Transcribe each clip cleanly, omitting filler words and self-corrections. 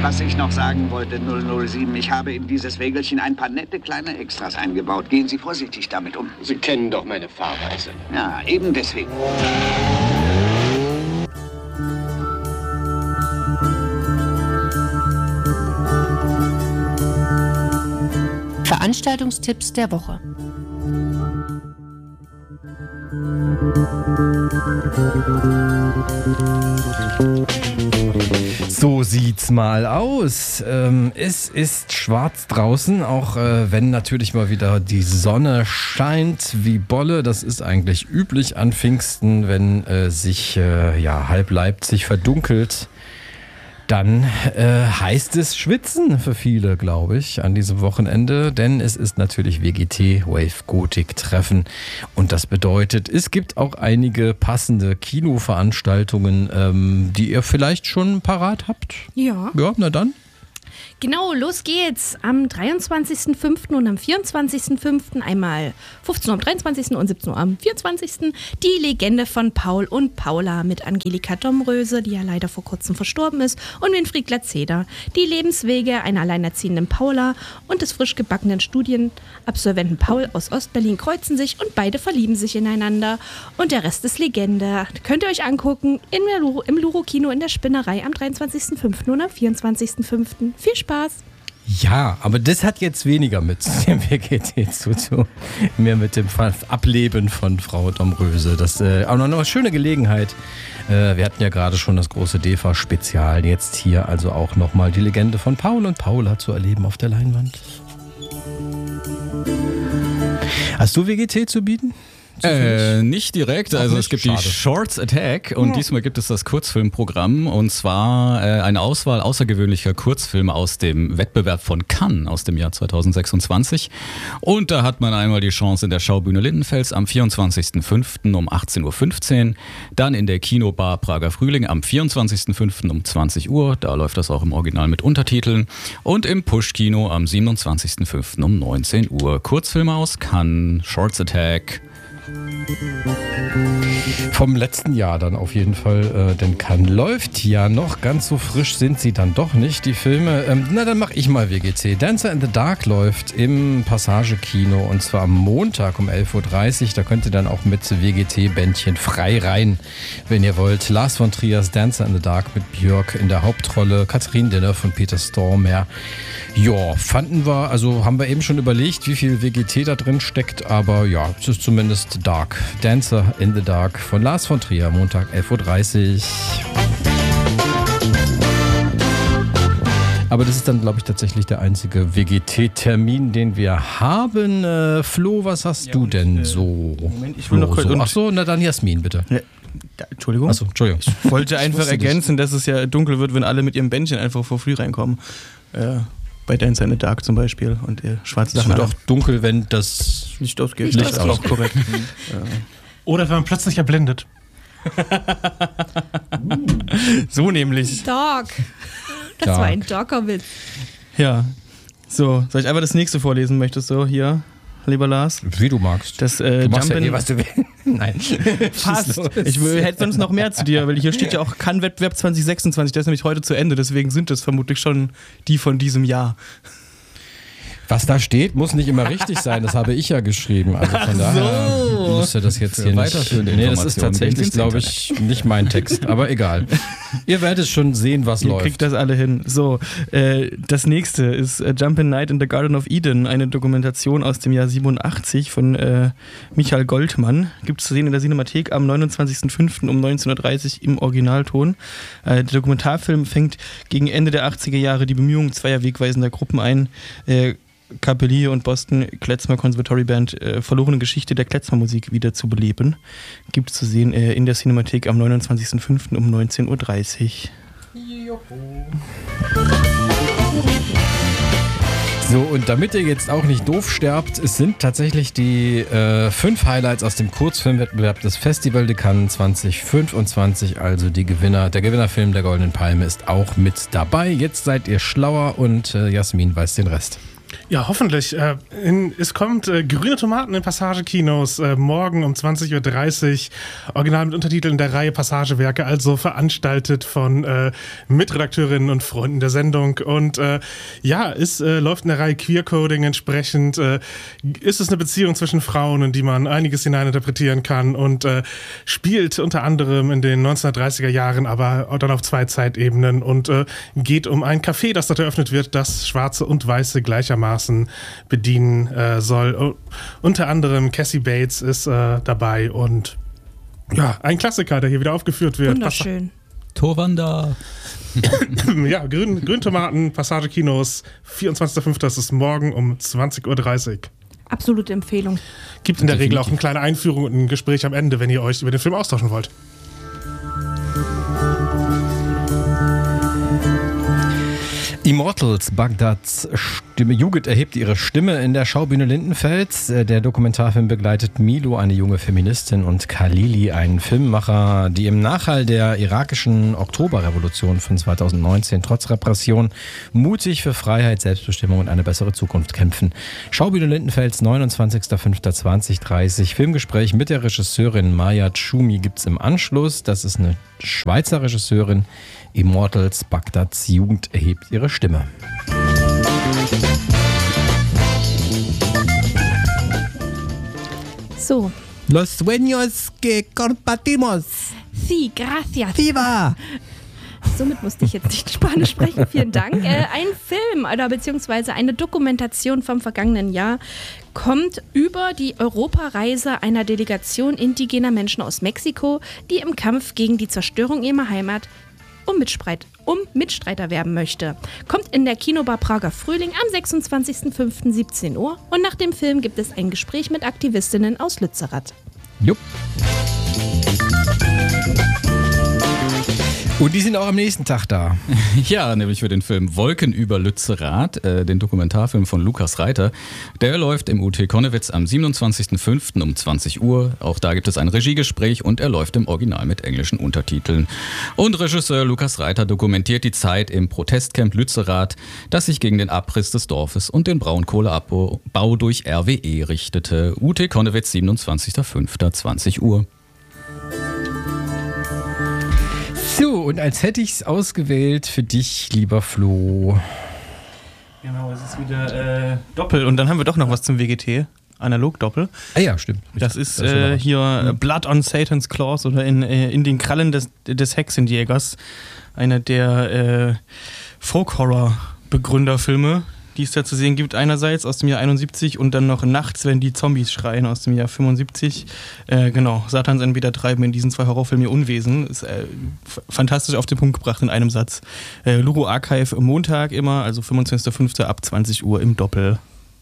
Was ich noch sagen wollte, 007, ich habe in dieses Wägelchen ein paar nette kleine Extras eingebaut. Gehen Sie vorsichtig damit um. Sie kennen doch meine Fahrweise. Ja, eben deswegen. Veranstaltungstipps der Woche. So sieht's mal aus. Es ist schwarz draußen, auch wenn natürlich mal wieder die Sonne scheint wie Bolle. Das ist eigentlich üblich an Pfingsten, wenn sich halb Leipzig verdunkelt. Dann heißt es Schwitzen für viele, glaube ich, an diesem Wochenende, denn es ist natürlich WGT Wave Gothic Treffen und das bedeutet, es gibt auch einige passende Kinoveranstaltungen, die ihr vielleicht schon parat habt. Ja. Ja, na dann. Genau, los geht's. Am 23.05. und am 24.05. einmal 15 Uhr am 23. und 17 Uhr am 24. die Legende von Paul und Paula mit Angelika Domröse, die ja leider vor kurzem verstorben ist, und Winfried Glatzeder. Die Lebenswege einer alleinerziehenden Paula und des frisch gebackenen Studienabsolventen Paul aus Ostberlin kreuzen sich und beide verlieben sich ineinander. Und der Rest ist Legende. Könnt ihr euch angucken im Luro-Kino in der Spinnerei am 23.05. und am 24.05. Viel Spaß! Ja, aber das hat jetzt weniger mit dem WGT zu tun. Mehr mit dem Ableben von Frau Domröse. Das ist auch noch eine schöne Gelegenheit. Wir hatten ja gerade schon das große DEFA-Spezial. Jetzt hier also auch nochmal die Legende von Paul und Paula zu erleben auf der Leinwand. Hast du WGT zu bieten? Nicht direkt, also es gibt die Shorts Attack und diesmal gibt es das Kurzfilmprogramm und zwar eine Auswahl außergewöhnlicher Kurzfilme aus dem Wettbewerb von Cannes aus dem Jahr 2026 und da hat man einmal die Chance in der Schaubühne Lindenfels am 24.05. um 18.15 Uhr, dann in der Kinobar Prager Frühling am 24.05. um 20 Uhr, da läuft das auch im Original mit Untertiteln und im Push-Kino am 27.05. um 19 Uhr. Kurzfilme aus Cannes, Shorts Attack. Vom letzten Jahr dann auf jeden Fall, denn Cannes läuft ja noch, ganz so frisch sind sie dann doch nicht, die Filme. Na, dann mache ich mal WGT. Dancer in the Dark läuft im Passage-Kino und zwar am Montag um 11.30 Uhr. Da könnt ihr dann auch mit WGT-Bändchen frei rein, wenn ihr wollt. Lars von Triers Dancer in the Dark mit Björk in der Hauptrolle, Katharine Deneuve und Peter Stormare. Ja, haben wir eben schon überlegt, wie viel WGT da drin steckt, aber ja, es ist zumindest Dark. Dancer in the Dark von Lars von Trier, Montag 11.30 Uhr. Aber das ist dann, glaube ich, tatsächlich der einzige WGT-Termin, den wir haben. Flo, was hast du denn so? Moment, ich will noch kurz. Achso, na dann Jasmin, bitte. Ja. Entschuldigung? Achso, Entschuldigung. Ich wollte einfach ergänzen, dass es ja dunkel wird, wenn alle mit ihrem Bändchen einfach for free reinkommen. Bei Dancer in the Dark zum Beispiel und schwarze Sachen. Es wird auch dunkel, wenn das Licht ausgeht. Licht aus. Auch korrekt. Oder wenn man plötzlich erblindet. So nämlich. Dog. Das war ein Doggerwitz. Ja. So, soll ich einfach das nächste vorlesen, möchtest du hier, lieber Lars? Wie du magst. Das, du machst ja was du willst. Nein. Fast. Ich hätte sonst noch mehr zu dir, weil hier steht ja auch Cannes-Wettbewerb 2026, der ist nämlich heute zu Ende, deswegen sind es vermutlich schon die von diesem Jahr. Was da steht, muss nicht immer richtig sein. Das habe ich ja geschrieben. Also von daher müsste das jetzt hier nicht. Nee, das ist tatsächlich, glaube ich, nicht mein Text. Aber egal. Ihr werdet schon sehen, was läuft. Ihr kriegt das alle hin. So, das nächste ist Jumpin' Night in the Garden of Eden, eine Dokumentation aus dem Jahr 87 von Michael Goldmann. Gibt es zu sehen in der Cinemathek am 29.05. um 19.30 Uhr im Originalton. Der Dokumentarfilm fängt gegen Ende der 80er Jahre die Bemühungen zweier wegweisender Gruppen ein. Capelli und Boston Klezmer Conservatory Band verlorene Geschichte der Klezmer-Musik wieder zu beleben. Gibt es zu sehen in der Cinemathek am 29.05. um 19.30 Uhr. So, und damit ihr jetzt auch nicht doof sterbt, es sind tatsächlich die 5 Highlights aus dem Kurzfilmwettbewerb des Festival de Cannes 2025. Also der Gewinnerfilm der Goldenen Palme ist auch mit dabei. Jetzt seid ihr schlauer und Jasmin weiß den Rest. Ja, hoffentlich. Es kommt Grüne Tomaten in Passagekinos morgen um 20.30 Uhr. Original mit Untertiteln der Reihe Passagewerke, also veranstaltet von Mitredakteurinnen und Freunden der Sendung. Und es läuft in der Reihe Queer Coding. Entsprechend ist es eine Beziehung zwischen Frauen, in die man einiges hineininterpretieren kann und spielt unter anderem in den 1930er Jahren, aber dann auf 2 Zeitebenen und geht um ein Café, das dort eröffnet wird, das Schwarze und Weiße gleichermaßen bedienen soll. Unter anderem Cassie Bates ist dabei und ja, ein Klassiker, der hier wieder aufgeführt wird. Wunderschön. Torwanda. Ja, Grüntomaten, Passagekinos, 24.05. Das ist morgen um 20.30 Uhr. Absolute Empfehlung. Gibt in der Regel auch eine kleine Einführung und ein Gespräch am Ende, wenn ihr euch über den Film austauschen wollt. Immortals, Bagdads Jugend erhebt ihre Stimme in der Schaubühne Lindenfels. Der Dokumentarfilm begleitet Milo, eine junge Feministin, und Khalili, einen Filmemacher, die im Nachhall der irakischen Oktoberrevolution von 2019 trotz Repression mutig für Freiheit, Selbstbestimmung und eine bessere Zukunft kämpfen. Schaubühne Lindenfels, 29.05.2030. Filmgespräch mit der Regisseurin Maya Tschumi gibt's im Anschluss. Das ist eine Schweizer Regisseurin. Immortals, Bagdads Jugend erhebt ihre Stimme. So. Los sueños que compartimos. Sí, gracias. Viva! Somit musste ich jetzt nicht Spanisch sprechen. Vielen Dank. Ein Film oder beziehungsweise eine Dokumentation vom vergangenen Jahr kommt über die Europareise einer Delegation indigener Menschen aus Mexiko, die im Kampf gegen die Zerstörung ihrer Heimat um Mitstreiter werben möchte. Kommt in der Kinobar Prager Frühling am 26.05.17 Uhr und nach dem Film gibt es ein Gespräch mit Aktivistinnen aus Lützerath. Jupp. Und die sind auch am nächsten Tag da. Ja, nämlich für den Film Wolken über Lützerath, den Dokumentarfilm von Lukas Reiter. Der läuft im UT Konnewitz am 27.05. um 20 Uhr. Auch da gibt es ein Regiegespräch und er läuft im Original mit englischen Untertiteln. Und Regisseur Lukas Reiter dokumentiert die Zeit im Protestcamp Lützerath, das sich gegen den Abriss des Dorfes und den Braunkohleabbau durch RWE richtete. UT Konnewitz, 27.05. 20 Uhr. So, und als hätte ich es ausgewählt für dich, lieber Flo. Genau, es ist wieder Doppel. Und dann haben wir doch noch was zum WGT. Analog-Doppel. Ah ja, stimmt. Das ist hier Blood on Satan's Claws oder in den Krallen des Hexenjägers. Einer der Folk-Horror-Begründerfilme, die es da zu sehen gibt. Einerseits aus dem Jahr 71 und dann noch Nachts, wenn die Zombies schreien aus dem Jahr 75. Genau, Satans Anbeter treiben in diesen 2 Horrorfilmen ihr Unwesen. Ist fantastisch auf den Punkt gebracht in einem Satz. Luro Archive Montag immer, also 25.05. ab 20 Uhr im Doppel.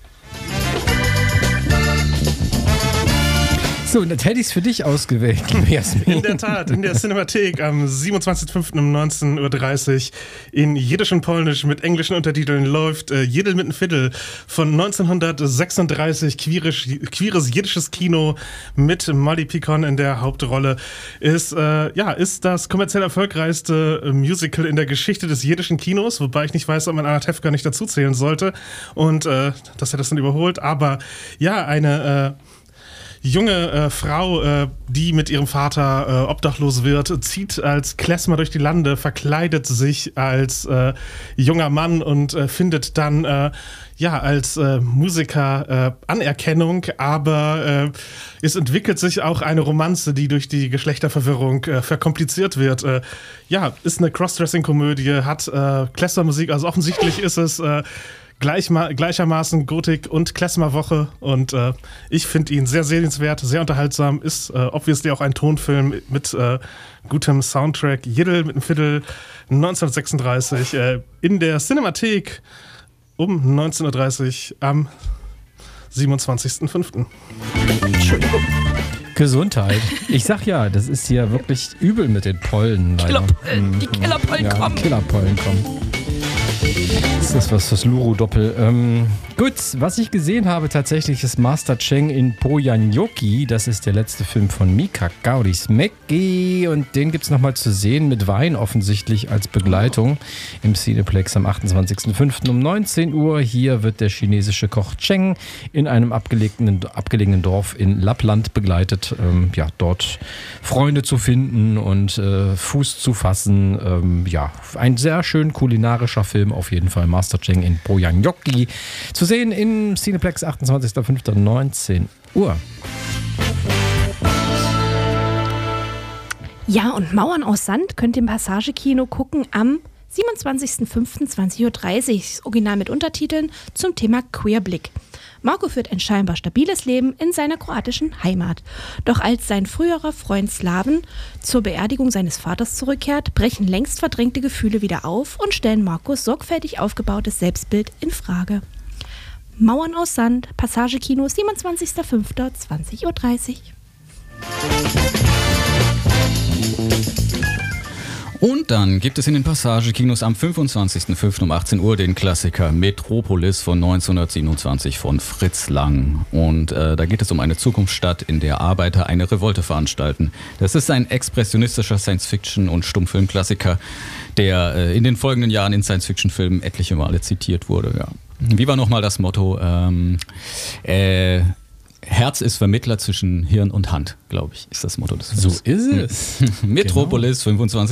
So, das hätte ich es für dich ausgewählt, liebe Jasmin. In der Tat, in der Cinemathek am 27.05. um 19.30 Uhr in Jiddisch und Polnisch mit englischen Untertiteln läuft Jiddel mit dem Fiddle von 1936, queeres jiddisches Kino mit Molly Picon in der Hauptrolle. Ist das kommerziell erfolgreichste Musical in der Geschichte des jiddischen Kinos, wobei ich nicht weiß, ob man Anna Tefka nicht dazu zählen sollte und dass er das dann überholt, aber ja, eine junge Frau, die mit ihrem Vater obdachlos wird, zieht als Klezmer durch die Lande, verkleidet sich als junger Mann und findet dann als Musiker Anerkennung, aber es entwickelt sich auch eine Romanze, die durch die Geschlechterverwirrung verkompliziert wird. Ist eine Crossdressing-Komödie, hat Klezmermusik, also offensichtlich ist es gleichermaßen Gotik und Klezmerwoche und ich finde ihn sehr sehenswert, sehr unterhaltsam, ist obviously auch ein Tonfilm mit gutem Soundtrack. Jiddel mit dem Fiddle 1936 in der Cinemathek um 19.30 Uhr am 27.05. Entschuldigung. Gesundheit. Ich sag ja, das ist hier wirklich übel mit den Pollen. Die Killerpollen kommen. Killerpollen kommen. Ist das was fürs Luru-Doppel? Gut, was ich gesehen habe tatsächlich ist Master Cheng in Pojanjoki. Das ist der letzte Film von Mika Kaurismäki und den gibt es nochmal zu sehen mit Wein offensichtlich als Begleitung im Cineplex am 28.05. um 19 Uhr. Hier wird der chinesische Koch Cheng in einem abgelegenen Dorf in Lappland begleitet, dort Freunde zu finden und Fuß zu fassen. Ein sehr schön kulinarischer Film auf jeden Fall. Master Cheng in Pojanjoki. Zu sehen im Cineplex 28.05.19 Uhr. Ja, und Mauern aus Sand könnt ihr im Passagekino gucken am 27.05.20.30 Uhr. Das Original mit Untertiteln zum Thema Queerblick. Marco führt ein scheinbar stabiles Leben in seiner kroatischen Heimat. Doch als sein früherer Freund Slaven zur Beerdigung seines Vaters zurückkehrt, brechen längst verdrängte Gefühle wieder auf und stellen Marcos sorgfältig aufgebautes Selbstbild in Frage. Mauern aus Sand, Passagekino, 27.05.20.30 Uhr. Und dann gibt es in den Passagekinos am 25.05. um 18 Uhr den Klassiker Metropolis von 1927 von Fritz Lang. Und da geht es um eine Zukunftsstadt, in der Arbeiter eine Revolte veranstalten. Das ist ein expressionistischer Science-Fiction- und Stummfilmklassiker, der in den folgenden Jahren in Science-Fiction-Filmen etliche Male zitiert wurde. Ja. Wie war nochmal das Motto? Herz ist Vermittler zwischen Hirn und Hand, glaube ich, ist das Motto des Films. So ist es. Metropolis, 25.